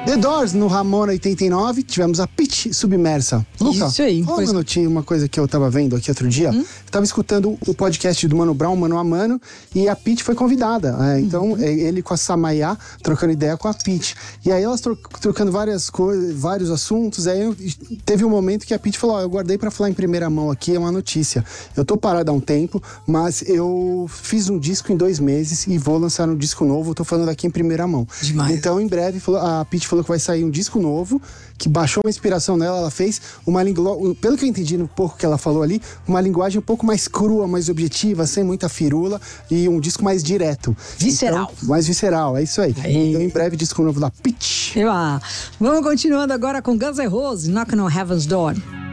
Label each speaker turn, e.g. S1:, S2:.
S1: The Doors no Ramona 89, tivemos a Pitty Submersa. Luca,
S2: isso aí.
S1: fala uma coisa que eu tava vendo aqui outro dia. Eu tava escutando o podcast do Mano Brown, Mano a Mano, e a Pitty foi convidada. Então, ele com a Samaya, trocando ideia com a Pitty. E aí elas trocando várias coisas, vários assuntos. Aí teve um momento que a Pitty falou, eu guardei pra falar em primeira mão aqui, é uma notícia. Eu tô parada há um tempo, mas eu fiz um disco em 2 meses e vou lançar um disco novo, tô falando aqui em primeira mão.
S2: Demais.
S1: Então, em breve, a Pitty falou que vai sair um disco novo, que baixou uma inspiração nela, ela fez uma linguagem, pelo que eu entendi no pouco que ela falou ali, uma linguagem um pouco mais crua, mais objetiva, sem muita firula, e um disco mais direto.
S2: Visceral.
S1: Então, mais visceral, é isso aí. Então, em breve, disco novo da Pitty.
S2: Vamos continuando agora com Guns N' Roses, Knocking on Heaven's Door.